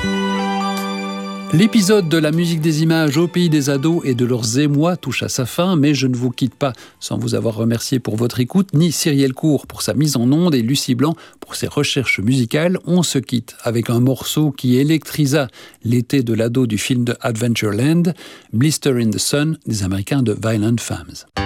L'épisode de la musique des images au pays des ados et de leurs émois touche à sa fin, mais je ne vous quitte pas sans vous avoir remercié pour votre écoute, ni Cyrielle Court pour sa mise en onde et Lucie Blanc pour ses recherches musicales. On se quitte avec un morceau qui électrisa l'été de l'ado du film de Adventureland, Blister in the Sun des Américains de Violent Femmes.